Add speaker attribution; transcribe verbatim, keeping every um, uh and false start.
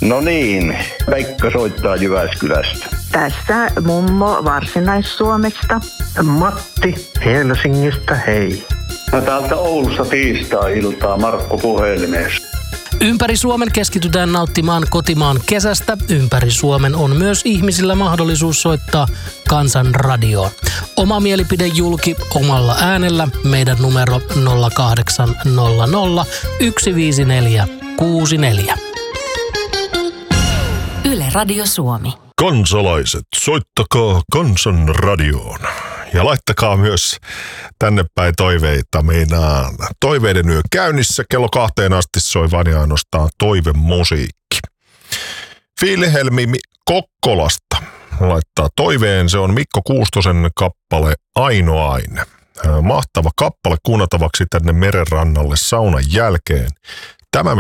Speaker 1: No niin, Pekka soittaa Jyväskylästä.
Speaker 2: Tässä mummo Varsinais-Suomesta.
Speaker 3: Matti Helsingistä, hei.
Speaker 1: No täältä Oulusta tiistai-iltaa Markku puhelimessa.
Speaker 4: Ympäri Suomen keskitytään nauttimaan kotimaan kesästä. Ympäri Suomen on myös ihmisillä mahdollisuus soittaa Kansanradioon. Oma mielipide julki omalla äänellä. Meidän numero nolla kahdeksan nolla nolla yksi viisi neljä kuusi neljä.
Speaker 5: Yle Radio Suomi.
Speaker 6: Kansalaiset, soittakaa Kansanradioon. Ja laittakaa myös tänne päin toiveita. Meinaan toiveiden yö käynnissä. Kello kahteen asti soi vain ja ainoastaan toivemusiikki. Vilhelmi Kokkolasta laittaa toiveen. Se on Mikko Kuustosen kappale Ainoainen. Mahtava kappale kuunnatavaksi tänne merenrannalle saunan jälkeen. Tämä